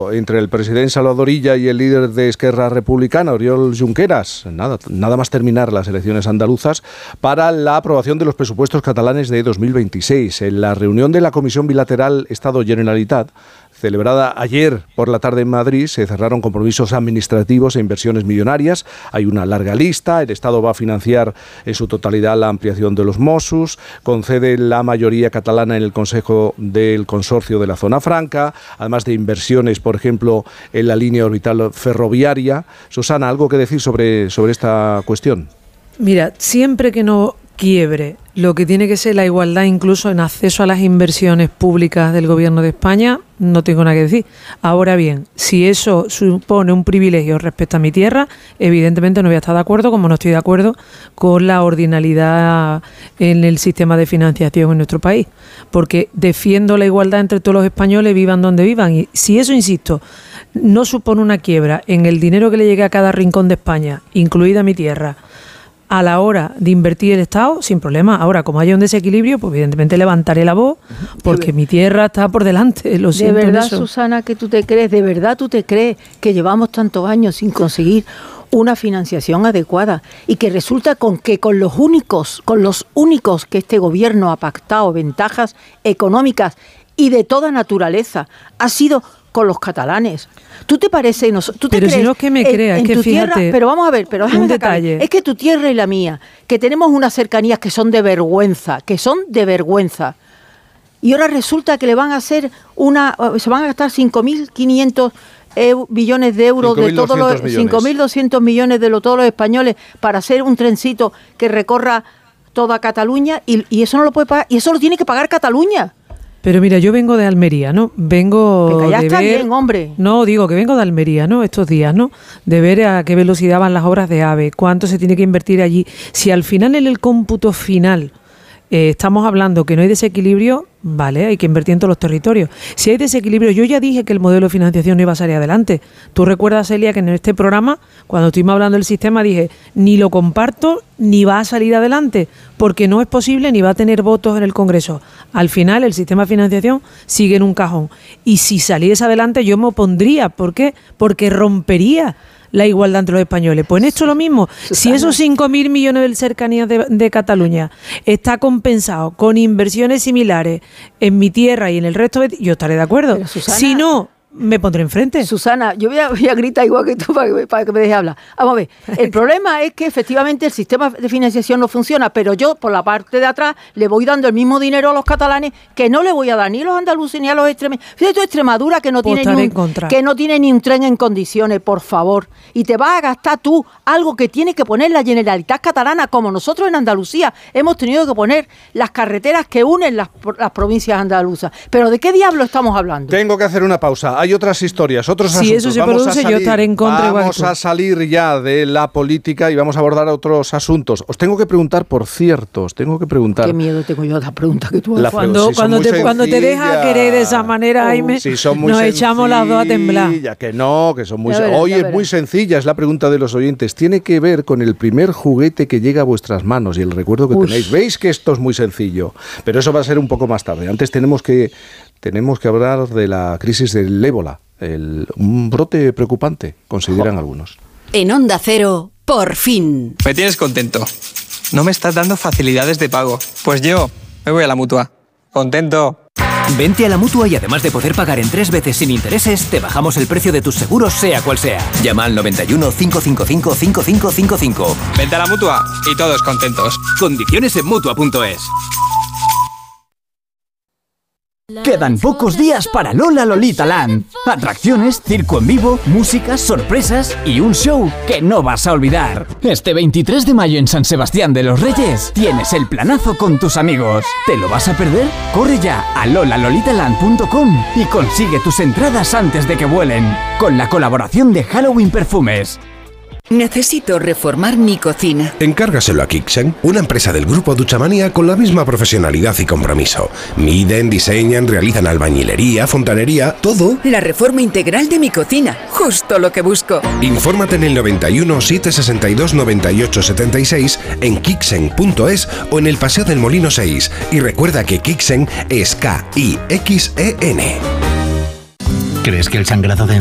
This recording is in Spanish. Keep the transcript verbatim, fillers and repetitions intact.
Entre el presidente Salvador Illa y el líder de Esquerra Republicana, Oriol Junqueras, nada, nada más terminar las elecciones andaluzas, para la aprobación de los presupuestos catalanes de dos mil veintiséis. En la reunión de la Comisión Bilateral Estado-Generalitat, celebrada ayer por la tarde en Madrid, se cerraron compromisos administrativos e inversiones millonarias. Hay una larga lista. El Estado va a financiar en su totalidad la ampliación de los Mossos, concede la mayoría catalana en el Consejo del Consorcio de la Zona Franca, además de inversiones, por ejemplo, en la línea orbital ferroviaria. Susana, ¿algo que decir sobre, sobre esta cuestión? Mira, siempre que no quiebre lo que tiene que ser la igualdad incluso en acceso a las inversiones públicas del Gobierno de España, no tengo nada que decir. Ahora bien, si eso supone un privilegio respecto a mi tierra, evidentemente no voy a estar de acuerdo, como no estoy de acuerdo con la ordinalidad en el sistema de financiación en nuestro país, porque defiendo la igualdad entre todos los españoles, vivan donde vivan, y si eso, insisto, no supone una quiebra en el dinero que le llegue a cada rincón de España, incluida mi tierra, a la hora de invertir el Estado, sin problema. Ahora, como haya un desequilibrio, pues evidentemente levantaré la voz, porque mi tierra está por delante. Lo siento. De verdad, Susana, que tú te crees, de verdad tú te crees que llevamos tantos años sin conseguir una financiación adecuada y que resulta con que con los únicos, con los únicos que este gobierno ha pactado ventajas económicas y de toda naturaleza ha sido con los catalanes. ¿Tú te parece? No, ¿tú te pero crees, si no es que me en, crea, es en que tu fíjate, tierra, pero vamos a ver, pero déjame un sacar, detalle. Es que tu tierra y la mía, que tenemos unas cercanías que son de vergüenza, que son de vergüenza, y ahora resulta que le van a hacer una, se van a gastar cinco mil quinientos billones de euros de todos los cinco mil doscientos millones de lo, todos los españoles para hacer un trencito que recorra toda Cataluña, y, y eso no lo puede pagar, y eso lo tiene que pagar Cataluña. Pero mira, yo vengo de Almería, ¿no? Vengo Venga, ya de está ver, bien, hombre. No, digo que vengo de Almería, ¿no? Estos días, ¿no? De ver a qué velocidad van las obras de AVE, cuánto se tiene que invertir allí. Si al final, en el cómputo final, eh, estamos hablando que no hay desequilibrio, vale, hay que invertir en todos los territorios. Si hay desequilibrio, yo ya dije que el modelo de financiación no iba a salir adelante. Tú recuerdas, Celia, que en este programa, cuando estuvimos hablando del sistema, dije, ni lo comparto, ni va a salir adelante, porque no es posible, ni va a tener votos en el Congreso. Al final, el sistema de financiación sigue en un cajón. Y si saliese adelante, yo me opondría. ¿Por qué? Porque rompería la igualdad entre los españoles. Pues en esto lo mismo. Susana. Si esos cinco mil millones de cercanías de, de Cataluña está compensado con inversiones similares en mi tierra y en el resto de... Yo estaré de acuerdo. Pero, Susana, si no, me pondré enfrente. Susana, yo voy a, voy a gritar igual que tú para que, para que me dejes hablar. Vamos a ver, el problema es que efectivamente el sistema de financiación no funciona, pero yo por la parte de atrás le voy dando el mismo dinero a los catalanes que no le voy a dar ni a los andaluces ni a los extremeños. Fíjate tú, Extremadura, que no, tiene ni un, que no tiene ni un tren en condiciones, por favor. Y te vas a gastar tú algo que tiene que poner la Generalitat catalana, como nosotros en Andalucía hemos tenido que poner las carreteras que unen las, las provincias andaluzas. Pero ¿de qué diablo estamos hablando? Tengo que hacer una pausa. Hay otras historias, otros si asuntos. Eso se vamos produce, a salir, yo estaré en contra. Vamos a salir ya de la política y vamos a abordar otros asuntos. Os tengo que preguntar, por cierto, os tengo que preguntar. Qué miedo tengo yo a la pregunta que tú haces. Cuando, si cuando, te, cuando te deja querer de esa manera, Jaime, si son muy nos echamos las dos a temblar. Que no, que son muy verás, Hoy es muy sencilla, es la pregunta de los oyentes. Tiene que ver con el primer juguete que llega a vuestras manos y el recuerdo que Uy. tenéis. Veis que esto es muy sencillo, pero eso va a ser un poco más tarde. Antes tenemos que, tenemos que hablar de la crisis del ébola. El, un brote preocupante, consideran oh. algunos. En Onda Cero, por fin. Me tienes contento. No me estás dando facilidades de pago. Pues yo me voy a la Mutua. Contento. Vente a la Mutua y además de poder pagar en tres veces sin intereses, te bajamos el precio de tus seguros, sea cual sea. Llama al noventa y uno, cinco cinco cinco, cinco cinco cinco cinco. Vente a la Mutua y todos contentos. Condiciones en Mutua punto es. Quedan pocos días para Lola Lolita Land. Atracciones, circo en vivo, música, sorpresas y un show que no vas a olvidar. Este veintitrés de mayo en San Sebastián de los Reyes tienes el planazo con tus amigos. ¿Te lo vas a perder? Corre ya a lola lolita land punto com y consigue tus entradas antes de que vuelen. Con la colaboración de Halloween Perfumes. Necesito reformar mi cocina. Encárgaselo a Kixen, una empresa del grupo Duchamanía con la misma profesionalidad y compromiso. Miden, diseñan, realizan albañilería, fontanería, todo. La reforma integral de mi cocina, justo lo que busco. Infórmate en el noventa y uno, setecientos sesenta y dos, noventa y ocho setenta y seis, en kixen punto es o en el Paseo del Molino seis. Y recuerda que Kixen es K I X E N. ¿Crees que el sangrado de